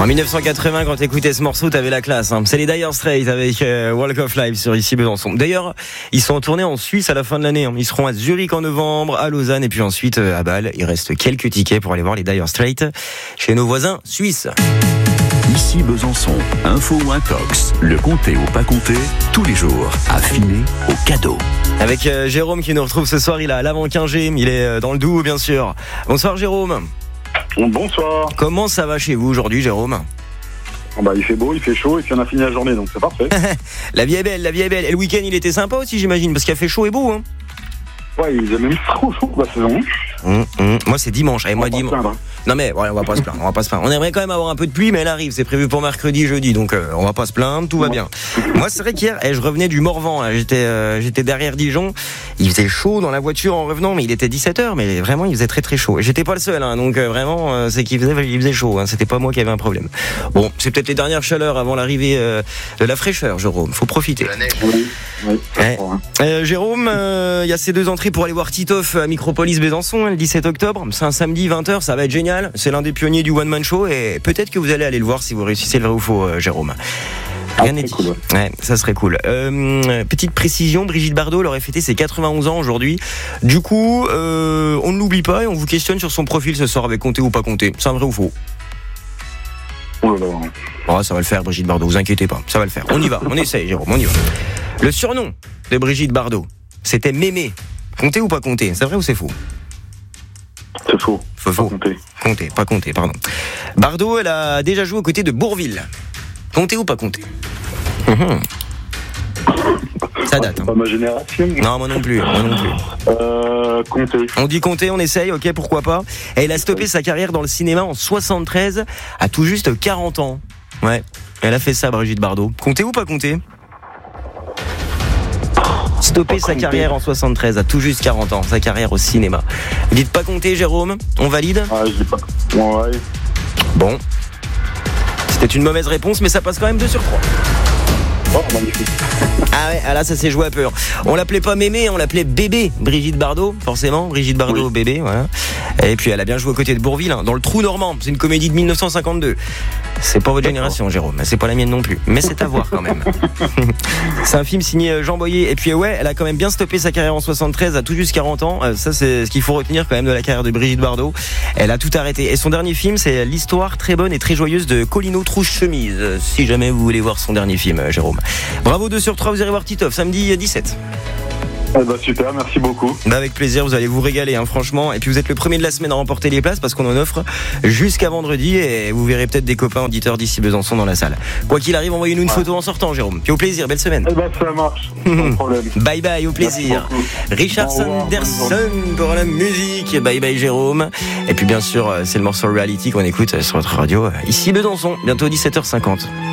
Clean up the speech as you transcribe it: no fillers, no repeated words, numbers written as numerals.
En 1980, quand t'écoutais ce morceau, t'avais la classe. C'est les Dire Straits avec Walk of Life sur Ici Besançon. D'ailleurs, ils sont en tournée en Suisse à la fin de l'année. Ils seront à Zurich en novembre, à Lausanne et puis ensuite à Bâle. Il reste quelques tickets pour aller voir les Dire Straits chez nos voisins suisses. Ici Besançon, info ou intox, le compter ou pas compter, tous les jours, affiné au cadeau. Avec Jérôme qui nous retrouve ce soir, il est à l'Avant-Quingé, il est dans le Doubs bien sûr. Bonsoir Jérôme. Bonsoir. Comment ça va chez vous aujourd'hui Jérôme ? Il fait beau, il fait chaud et puis on a fini la journée donc c'est parfait. La vie est belle, la vie est belle. Et le week-end il était sympa aussi j'imagine parce qu'il a fait chaud et beau. Ouais, il a même trop chaud la saison. Moi c'est dimanche. Et moi dimanche. Non mais ouais, on va pas se plaindre, On aimerait quand même avoir un peu de pluie, mais elle arrive. C'est prévu pour mercredi, jeudi, donc on va pas se plaindre, tout va bien. Moi c'est vrai qu'hier, je revenais du Morvan. J'étais derrière Dijon. Il faisait chaud dans la voiture en revenant, mais il était 17h, mais vraiment il faisait très très chaud. Et j'étais pas le seul, donc vraiment c'est qu'il faisait chaud. C'était pas moi qui avais un problème. Bon, c'est peut-être les dernières chaleurs avant l'arrivée de la fraîcheur, Jérôme. Faut profiter. La neige. Oui. Jérôme, il y a ces deux entrées pour aller voir Titoff à Micropolis Besançon le 17 octobre. C'est un samedi 20h, ça va être génial. C'est l'un des pionniers du One Man Show et peut-être que vous allez aller le voir si vous réussissez le vrai ou faux, Jérôme. Rien n'est dit. Cool. Ouais, ça serait cool. Petite précision, Brigitte Bardot elle aurait fêté ses 91 ans aujourd'hui. Du coup, on ne l'oublie pas et on vous questionne sur son profil ce soir avec compter ou pas compter. C'est un vrai ou faux ? Oh, ça va le faire, Brigitte Bardot, vous inquiétez pas, ça va le faire. On y va, on essaye, Jérôme, on y va. Le surnom de Brigitte Bardot, c'était Mémé. Compter ou pas compter ? C'est vrai ou c'est faux ? C'est faux. Faux. Pas compter, pardon. Bardot, elle a déjà joué aux côtés de Bourvil. Compter ou pas compter ? Ça date. C'est pas ma génération. Non, moi non plus. Compter. On dit compter, on essaye, ok, pourquoi pas. Et elle a stoppé sa carrière dans le cinéma en 73, à tout juste 40 ans. Ouais, elle a fait ça, Brigitte Bardot. Compter ou pas compter ? Stopper sa carrière en 73 à tout juste 40 ans, sa carrière au cinéma. Vous dites pas compter, Jérôme ? On valide ? Ah, je dis pas. Ouais. Bon. C'était une mauvaise réponse, mais ça passe quand même 2 sur 3. Oh, magnifique. Ah ouais, là ça s'est joué à peur. On l'appelait pas Mémé, on l'appelait Bébé, Brigitte Bardot, forcément, Brigitte Bardot, oui. Bébé, voilà. Et puis elle a bien joué aux côtés de Bourvil, dans Le Trou Normand, c'est une comédie de 1952. C'est pas votre génération, Jérôme, c'est pas la mienne non plus, mais c'est à voir quand même. C'est un film signé Jean Boyer, et puis ouais, elle a quand même bien stoppé sa carrière en 73 à tout juste 40 ans. Ça c'est ce qu'il faut retenir quand même de la carrière de Brigitte Bardot. Elle a tout arrêté. Et son dernier film, c'est l'histoire très bonne et très joyeuse de Colino Trouche-Chemise, si jamais vous voulez voir son dernier film, Jérôme. Bravo, 2 sur 3, vous irez voir Titoff samedi 17. Super, merci beaucoup. Avec plaisir, vous allez vous régaler, franchement. Et puis vous êtes le premier de la semaine à remporter les places parce qu'on en offre jusqu'à vendredi et vous verrez peut-être des copains auditeurs d'ici Besançon dans la salle. Quoi qu'il arrive, envoyez-nous une photo en sortant, Jérôme. Puis au plaisir, belle semaine. Ça marche, pas de problème. Bye bye, au plaisir. Richard Sanderson pour la musique. Bye bye, Jérôme. Et puis bien sûr, c'est le morceau Reality qu'on écoute sur votre radio ici Besançon, bientôt 17h50.